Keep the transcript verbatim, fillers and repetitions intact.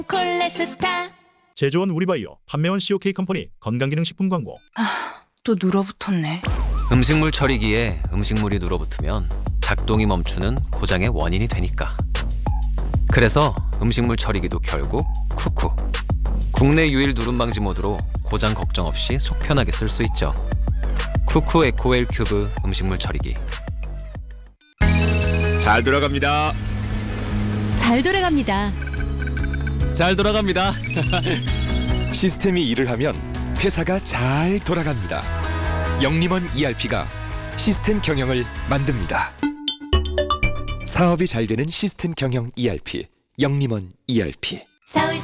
콜레스타. 제조원 우리바이오, 판매원 씨오케이 컴퍼니 건강기능식품 광고. 또 눌어붙었네. 음식물 처리기에 음식물이 눌어붙으면 작동이 멈추는 고장의 원인이 되니까. 그래서 음식물 처리기도 결국 쿠쿠. 국내 유일 누름 방지 모드로 고장 걱정 없이 속 편하게 쓸 수 있죠. 쿠쿠 에코웰 큐브 음식물 처리기. 잘 돌아갑니다. 잘 돌아갑니다. 잘 돌아갑니다. 시스템이 일을 하면 회사가 잘 돌아갑니다. 영림원 이알피가 시스템 경영을 만듭니다. 사업이 잘 되는 시스템 경영 이알피, 영림원 이알피. 서울